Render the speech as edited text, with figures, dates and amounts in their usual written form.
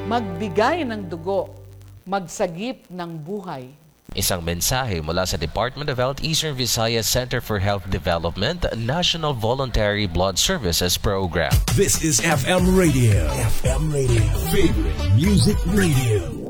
magbigay ng dugo, magsagip ng buhay. Isang mensahe mula sa Department of Health Eastern Visayas Center for Health Development National Voluntary Blood Services Program. This is FM Radio. FM Radio. Favorite Music Radio.